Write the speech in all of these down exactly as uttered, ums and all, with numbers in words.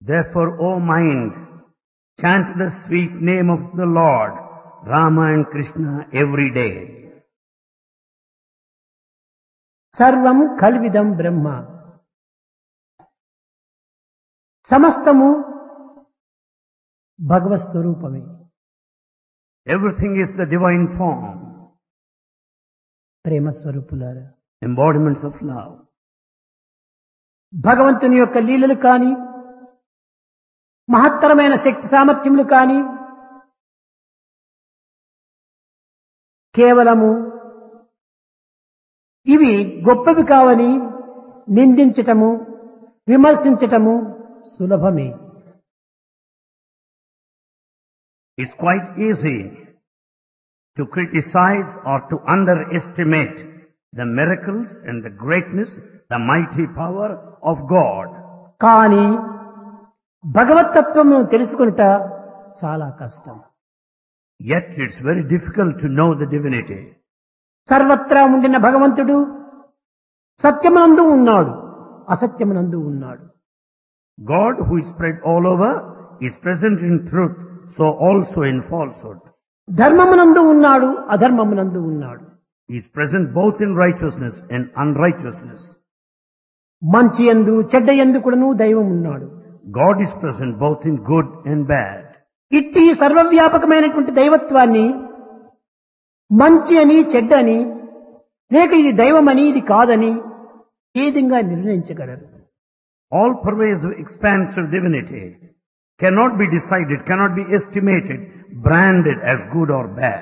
Therefore, O mind, chant the sweet name of the Lord, Rama and Krishna every day. సర్వం కల్విదం బ్రహ్మ. సమస్తము భగవత్ స్వరూపమే. Everything is the divine form, ప్రేమ స్వరూపులారా, embodiments of love. భగవంతుని యొక్క లీలలు కాని, మహత్తరమైన శక్తి సామర్థ్యములు కాని కేవలము ఇవి గొప్పవి కావని నిందించటము, విమర్శించటము సులభమే. It's quite easy to criticize or to underestimate the miracles and the greatness, the mighty power of God. కానీ భగవత్తత్వమును తెలుసుకొనుట చాలా కష్టం. Yet it's very difficult to know the divinity. సర్వత్రా ఉండిన భగవంతుడు సత్యమునందు ఉన్నాడు, అసత్యమునందు ఉన్నాడు. God, who is spread all over, is present in truth, so also in falsehood. ధర్మమునందు ఉన్నాడు, అధర్మమునందు ఉన్నాడు. He is present both in righteousness and unrighteousness. మంచి యందు చెడ్డ యందు కూడాను దైవం ఉన్నాడు. God is present both in good and bad. ఇట్టి సర్వవ్యాపకమైనటువంటి దైవత్వాన్ని మంచి అని చెడ్డ అని లేక ఇది దైవమని ఇది కాదని ఏ విధంగా నిర్ణయించగలరు? All pervasive expansive divinity cannot be decided, cannot be estimated, branded as good or bad.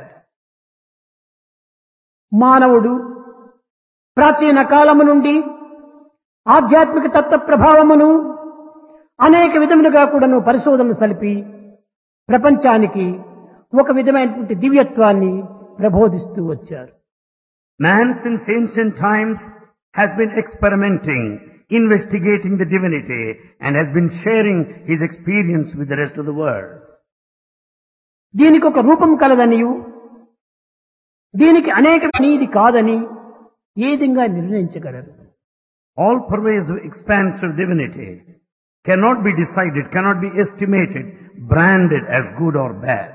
మానవుడు ప్రాచీన కాలము నుండి ఆధ్యాత్మిక తత్వ ప్రభావమును అనేక విధములుగా కూడాను పరిశోధనలు సలిపి ప్రపంచానికి ఒక విధమైనటువంటి దివ్యత్వాన్ని ప్రబోధిస్తూ వచ్చారు. Man since ancient times has been experimenting, investigating the divinity and has been sharing his experience with the rest of the world. దీనికి ఒక రూపం కలదనియు దీనికి అనేక ఇది కాదని ఏ విధంగా నిర్ణయించగలరు? All pervasive expansive divinity cannot be decided, cannot be estimated, branded as good or bad.